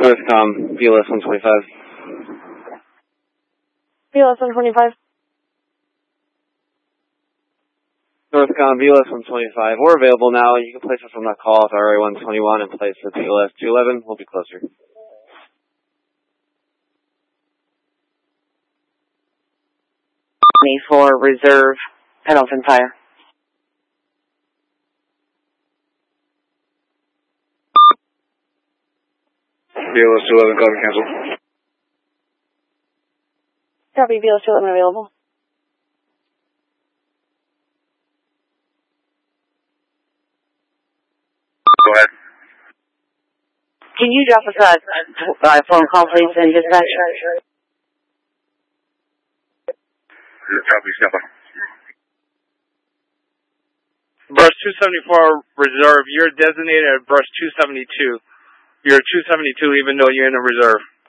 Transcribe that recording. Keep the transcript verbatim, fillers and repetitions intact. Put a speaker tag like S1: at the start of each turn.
S1: Northcom, B L S one twenty-five.
S2: B L S one twenty-five.
S1: Northcom, B L S one twenty-five. We're available now. You can place us on that call with R A one twenty-one and place with B L S two eleven. We'll be closer.
S3: For reserve, Pendleton Fire.
S4: B L S two eleven, copy, cancel.
S2: Copy, B L S two eleven available.
S4: Go ahead.
S3: Can you drop us a, a phone call, please, and dispatch?
S4: Copy, step on.
S5: Brush two seventy-four reserve, you're designated at brush two seventy-two. You're two seventy-two even though you're in the reserve.